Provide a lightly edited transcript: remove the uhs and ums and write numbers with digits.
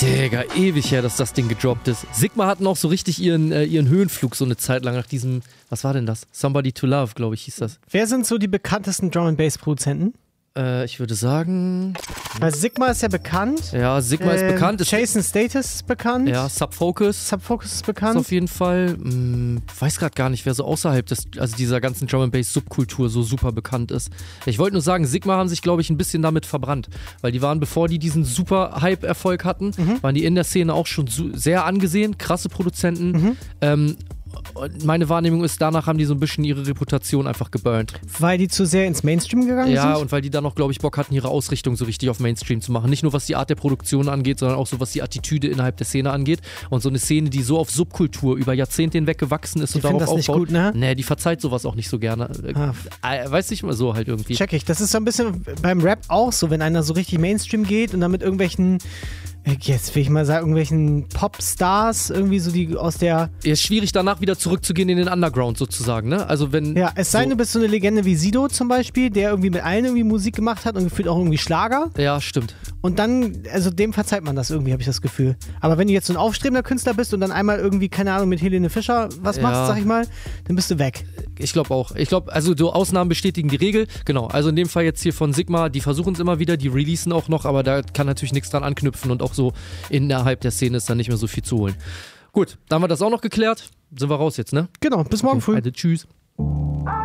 Digga, ewig her, dass das Ding gedroppt ist. Sigma hatten auch so richtig ihren Höhenflug so eine Zeit lang nach diesem, was war denn das? Somebody to Love, glaube ich, hieß das. Wer sind so die bekanntesten Drum-and-Bass-Produzenten? Ich würde sagen... Weil Sigma ist ja bekannt. Ja, Sigma ist bekannt. Jason Status ist bekannt. Ja, Subfocus. Subfocus ist bekannt. Ist auf jeden Fall. Weiß gerade gar nicht, wer so außerhalb dieser ganzen Drum-and-Bass-Subkultur so super bekannt ist. Ich wollte nur sagen, Sigma haben sich, glaube ich, ein bisschen damit verbrannt. Weil die waren, bevor die diesen super Hype-Erfolg hatten, waren die in der Szene auch schon sehr angesehen. Krasse Produzenten. Meine Wahrnehmung ist, danach haben die so ein bisschen ihre Reputation einfach geburnt. Weil die zu sehr ins Mainstream gegangen sind? Ja, und weil die dann auch, glaube ich, Bock hatten, ihre Ausrichtung so richtig auf Mainstream zu machen. Nicht nur, was die Art der Produktion angeht, sondern auch so, was die Attitüde innerhalb der Szene angeht. Und so eine Szene, die so auf Subkultur über Jahrzehnte hinweg gewachsen ist und darauf aufbaut. Nicht gut, ne? Nee, die verzeiht sowas auch nicht so gerne. Weiß ich mal so halt irgendwie. Check ich. Das ist so ein bisschen beim Rap auch so, wenn einer so richtig Mainstream geht und dann mit irgendwelchen... Jetzt will ich mal sagen, irgendwelchen Popstars, irgendwie so die aus der... Ja, ist schwierig danach wieder zurückzugehen in den Underground sozusagen, ne? Also wenn... Ja, es sei denn, du bist so eine Legende wie Sido zum Beispiel, der irgendwie mit allen irgendwie Musik gemacht hat und gefühlt auch irgendwie Schlager. Ja, stimmt. Und dann, also dem verzeiht man das irgendwie, habe ich das Gefühl. Aber wenn du jetzt so ein aufstrebender Künstler bist und dann einmal irgendwie, keine Ahnung, mit Helene Fischer was machst, sag ich mal, dann bist du weg. Ich glaube auch. Ich glaube, also so Ausnahmen bestätigen die Regel. Genau, also in dem Fall jetzt hier von Sigma, die versuchen es immer wieder, die releasen auch noch, aber da kann natürlich nichts dran anknüpfen und auch so innerhalb der Szene ist dann nicht mehr so viel zu holen. Gut, dann haben wir das auch noch geklärt. Sind wir raus jetzt, ne? Genau, bis morgen früh. Also, tschüss.